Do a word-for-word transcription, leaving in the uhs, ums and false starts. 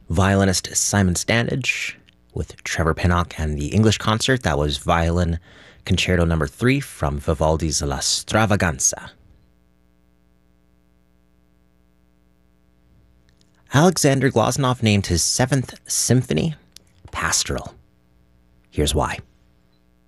Violinist Simon Standage with Trevor Pinnock and the English concert. That was Violin Concerto Number Three from Vivaldi's La Stravaganza. Alexander Glazunov named his Seventh Symphony Pastoral. Here's why.